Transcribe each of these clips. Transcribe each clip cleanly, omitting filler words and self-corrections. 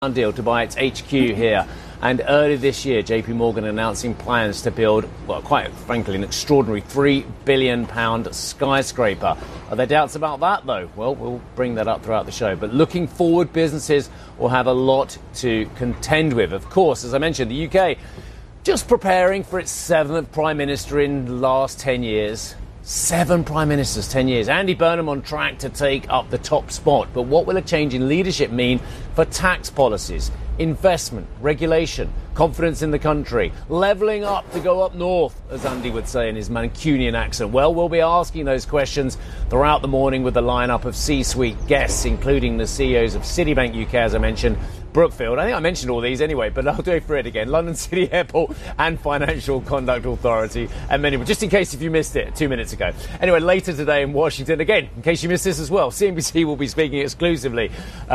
deal to buy its HQ here. And earlier this year, JP Morgan announcing plans to build, well, quite frankly, an extraordinary £3 billion skyscraper. Are there doubts about that, though? Well, we'll bring that up throughout the show. But looking forward, businesses will have a lot to contend with. Of course, as I mentioned, the UK just preparing for its seventh Prime Minister in the last 10 years. 7 Prime Ministers, 10 years. Andy Burnham on track to take up the top spot. But what will a change in leadership mean for tax policies, investment, regulation, confidence in the country, levelling up to go up north, as Andy would say in his Mancunian accent? Well, we'll be asking those questions throughout the morning with a lineup of C-suite guests, including the CEOs of Citibank UK, as I mentioned, Brookfield. I think I mentioned all these anyway, but I'll do it for it again. London City Airport and Financial Conduct Authority, and many more, just in case if you missed it 2 minutes ago. Anyway, later today in Washington, again, in case you missed this as well, CNBC will be speaking exclusively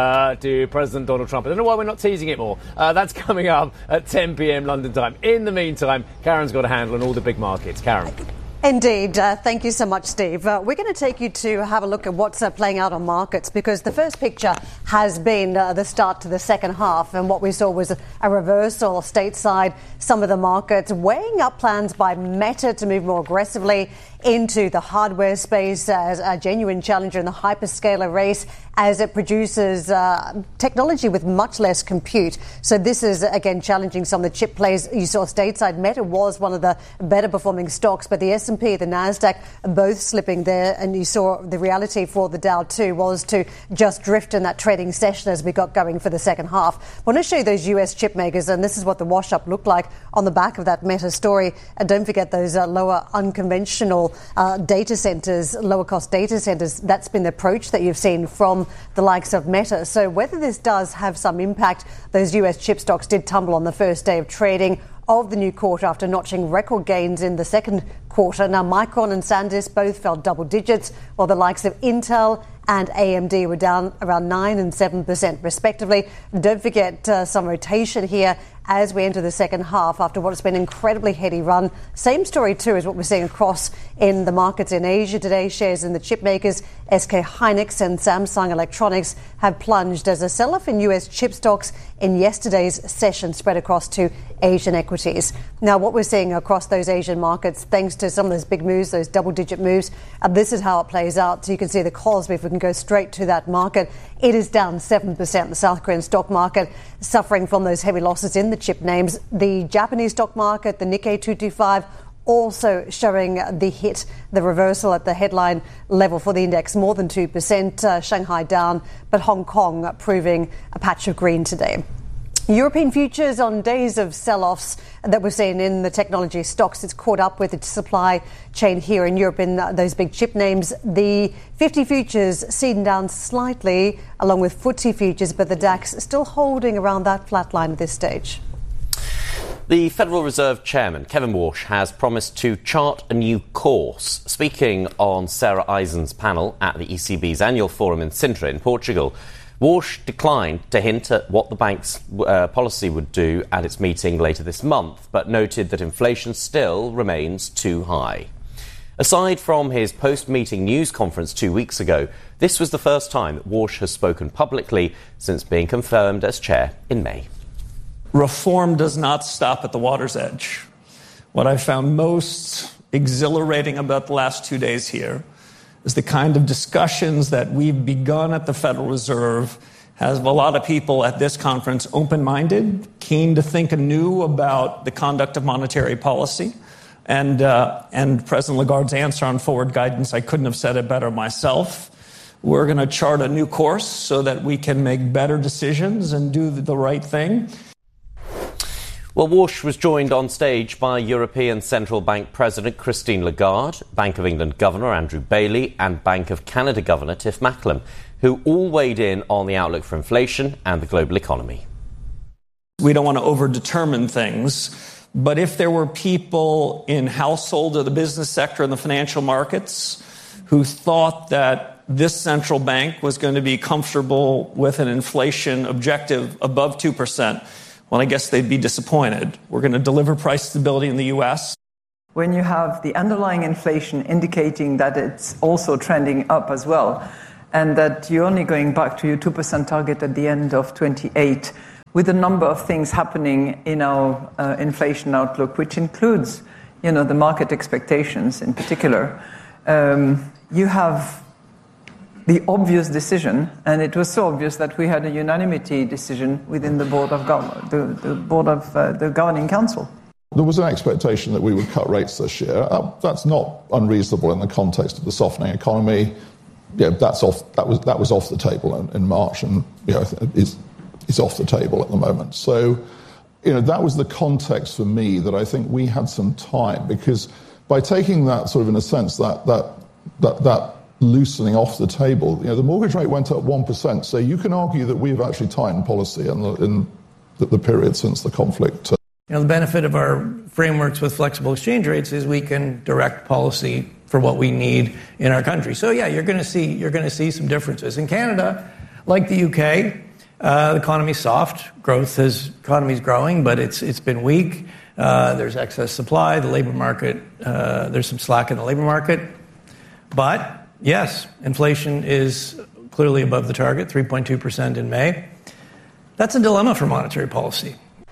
to President Donald Trump. I don't know why we're not teasing it more. That's coming up at 10 p.m. London time. In the meantime, Karen's got a handle on all the big markets. Karen. Indeed. Thank you so much, Steve. We're going to take you to have a look at what's playing out on markets, because the first picture has been the start to the second half, and what we saw was a reversal stateside. Some of the markets weighing up plans by Meta to move more aggressively into the hardware space as a genuine challenger in the hyperscaler race as it produces technology with much less compute. So this is, again, challenging some of the chip plays. You saw stateside. Meta was one of the better performing stocks, but the S&P, the NASDAQ, both slipping there. And you saw the reality for the Dow too was to just drift in that trading session as we got going for the second half. I want to show you those US chip makers, and this is what the wash-up looked like on the back of that Meta story. And don't forget those lower unconventional data centers, lower cost data centers. That's been the approach that you've seen from the likes of Meta. So whether this does have some impact, those US chip stocks did tumble on the first day of trading of the new quarter after notching record gains in the second quarter. Now, Micron and SanDisk both fell double digits, while the likes of Intel and AMD were down around 9% and 7% respectively. Don't forget some rotation here as we enter the second half after what has been an incredibly heady run. Same story too as what we're seeing across in the markets in Asia today. Shares in the chip makers SK Hynix and Samsung Electronics have plunged as a sell-off in US chip stocks in yesterday's session spread across to Asian equities. Now, what we're seeing across those Asian markets, thanks to some of those big moves, those double-digit moves, this is how it plays out. So you can see the Kospi, if we can go straight to that market, it is down 7%. The South Korean stock market suffering from those heavy losses in the chip names. The Japanese stock market, the Nikkei 225, also showing the hit, the reversal at the headline level for the index, more than 2%. Shanghai down, but Hong Kong proving a patch of green today. European futures on days of sell-offs that we're seeing in the technology stocks. It's caught up with its supply chain here in Europe in those big chip names. The 50 futures seen down slightly along with FTSE futures, but the DAX still holding around that flat line at this stage. The Federal Reserve Chairman, Kevin Warsh, has promised to chart a new course. Speaking on Sarah Eisen's panel at the ECB's annual forum in Sintra in Portugal, Warsh declined to hint at what the bank's policy would do at its meeting later this month, but noted that inflation still remains too high. Aside from his post-meeting news conference 2 weeks ago, this was the first time that Warsh has spoken publicly since being confirmed as chair in May. Reform does not stop at the water's edge. What I found most exhilarating about the last 2 days here is the kind of discussions that we've begun at the Federal Reserve has a lot of people at this conference open-minded, keen to think anew about the conduct of monetary policy. And President Lagarde's answer on forward guidance, I couldn't have said it better myself. We're going to chart a new course so that we can make better decisions and do the right thing. Well, Warsh was joined on stage by European Central Bank President Christine Lagarde, Bank of England Governor Andrew Bailey, and Bank of Canada Governor Tiff Macklem, who all weighed in on the outlook for inflation and the global economy. We don't want to overdetermine things, but if there were people in household or the business sector and the financial markets who thought that this central bank was going to be comfortable with an inflation objective above 2%, well, I guess they'd be disappointed. We're going to deliver price stability in the U.S. When you have the underlying inflation indicating that it's also trending up as well, and that you're only going back to your 2% target at the end of 28, with a number of things happening in our inflation outlook, which includes, the market expectations in particular, you have the obvious decision, and it was so obvious that we had a unanimity decision within the board of the governing council. There was an expectation that we would cut rates this year. That's not unreasonable in the context of the softening economy. That was off the table in March, and is off the table at the moment. So, that was the context for me that I think we had some time, because by taking that sort of, in a sense, that loosening off the table, the mortgage rate went up 1%. So you can argue that we've actually tightened policy in the period since the conflict. The benefit of our frameworks with flexible exchange rates is we can direct policy for what we need in our country. So yeah, you're going to see some differences. In Canada, like the UK, the economy's soft. Economy's growing, but it's been weak. There's excess supply. The labor market, there's some slack in the labor market. But yes, inflation is clearly above the target, 3.2% in May. That's a dilemma for monetary policy.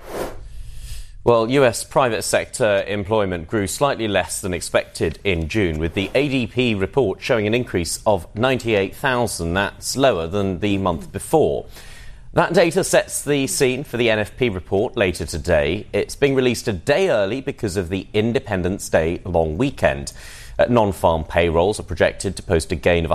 Well, US private sector employment grew slightly less than expected in June, with the ADP report showing an increase of 98,000. That's lower than the month before. That data sets the scene for the NFP report later today. It's being released a day early because of the Independence Day long weekend. Non-farm payrolls are projected to post a gain of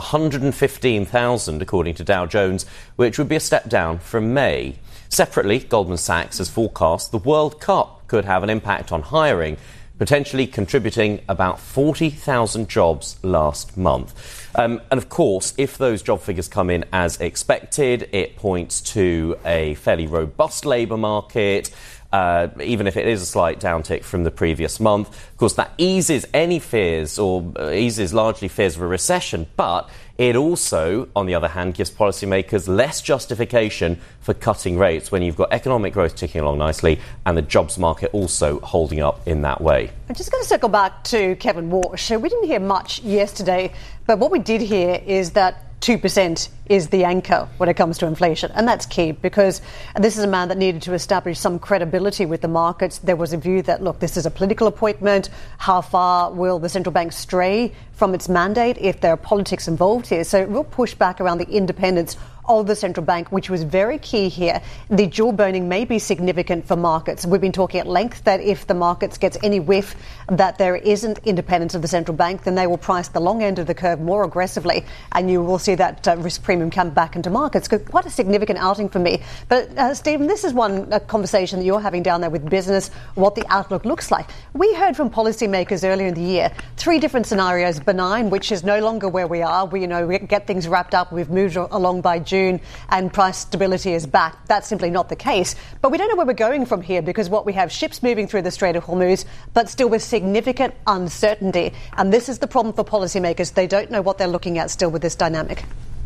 115,000, according to Dow Jones, which would be a step down from May. Separately, Goldman Sachs has forecast the World Cup could have an impact on hiring, potentially contributing about 40,000 jobs last month. And of course, if those job figures come in as expected, it points to a fairly robust labour market, even if it is a slight downtick from the previous month. Of course, that eases any fears, or eases largely fears of a recession, but it also, on the other hand, gives policymakers less justification for cutting rates when you've got economic growth ticking along nicely and the jobs market also holding up in that way. I'm just going to circle back to Kevin Walsh. We didn't hear much yesterday, but what we did hear is that 2% is the anchor when it comes to inflation. And that's key, because this is a man that needed to establish some credibility with the markets. There was a view that, look, this is a political appointment. How far will the central bank stray from its mandate if there are politics involved here? So real pushback around the independence of the central bank, which was very key here. The jaw-boning may be significant for markets. We've been talking at length that if the markets gets any whiff that there isn't independence of the central bank, then they will price the long end of the curve more aggressively, and you will see that risk premium come back into markets. Quite a significant outing for me. But Stephen, this is one conversation that you're having down there with business, what the outlook looks like. We heard from policymakers earlier in the year 3 different scenarios: benign, which is no longer where we are. We get things wrapped up. We've moved along by June, and price stability is back. That's simply not the case. But we don't know where we're going from here, because what we have, ships moving through the Strait of Hormuz, but still with significant uncertainty. And this is the problem for policymakers. They don't know what they're looking at still with this dynamic.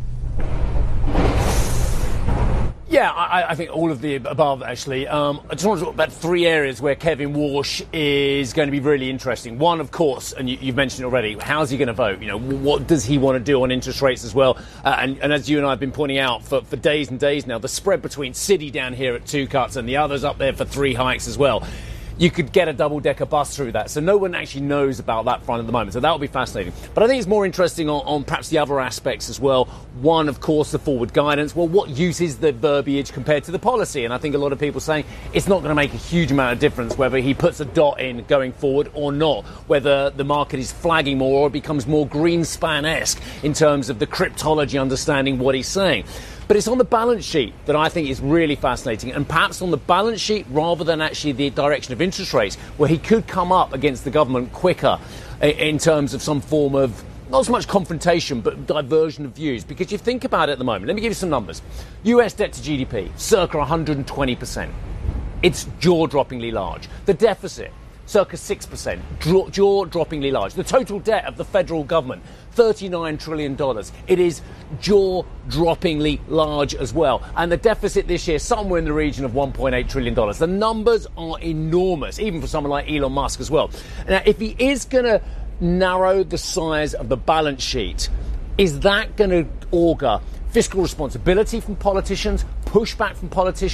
Yeah, I think all of the above, actually. I just want to talk about 3 areas where Kevin Walsh is going to be really interesting. One, of course, and you've mentioned it already, how's he going to vote? What does he want to do on interest rates as well? And as you and I have been pointing out for days and days now, the spread between Citi down here at 2 cuts and the others up there for 3 hikes as well. You could get a double-decker bus through that. So no one actually knows about that front at the moment. So that will be fascinating. But I think it's more interesting on perhaps the other aspects as well. One, of course, the forward guidance. Well, what use is the verbiage compared to the policy? And I think a lot of people saying it's not going to make a huge amount of difference whether he puts a dot in going forward or not, whether the market is flagging more or it becomes more Greenspan-esque in terms of the cryptology understanding what he's saying. But it's on the balance sheet that I think is really fascinating, and perhaps on the balance sheet rather than actually the direction of interest rates, where he could come up against the government quicker in terms of some form of, not so much confrontation, but diversion of views. Because you think about it at the moment, let me give you some numbers. US debt to GDP, circa 120%. It's jaw-droppingly large. The deficit, circa 6%, jaw-droppingly large. The total debt of the federal government, $39 trillion. It is jaw-droppingly large as well. And the deficit this year, somewhere in the region of $1.8 trillion. The numbers are enormous, even for someone like Elon Musk as well. Now, if he is going to narrow the size of the balance sheet, is that going to augur fiscal responsibility from politicians, pushback from politicians,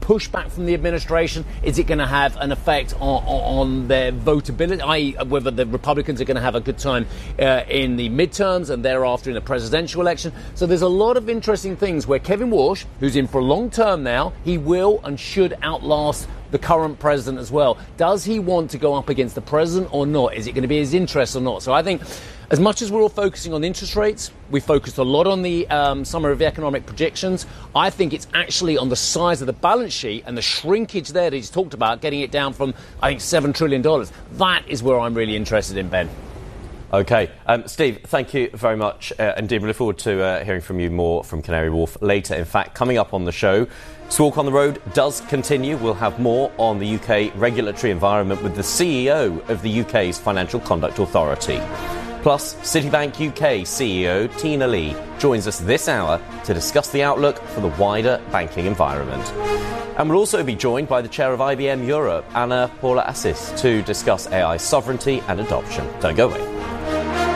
pushback from the administration? Is it going to have an effect on their votability, i.e. whether the Republicans are going to have a good time in the midterms and thereafter in the presidential election? So there's a lot of interesting things where Kevin Walsh, who's in for a long term now, he will and should outlast the current president as well. Does he want to go up against the president or not? Is it going to be his interest or not? So I think as much as we're all focusing on interest rates, we focused a lot on the summary of the economic projections. I think it's actually on the size of the balance sheet and the shrinkage there that he's talked about, getting it down from, I think, $7 trillion. That is where I'm really interested in, Ben. OK. Steve, thank you very much. Indeed, we look forward to hearing from you more from Canary Wharf later. In fact, coming up on the show, Walk on the Road does continue. We'll have more on the UK regulatory environment with the CEO of the UK's Financial Conduct Authority. Plus, Citibank UK CEO Tina Lee joins us this hour to discuss the outlook for the wider banking environment. And we'll also be joined by the chair of IBM Europe, Anna Paula Assis, to discuss AI sovereignty and adoption. Don't go away.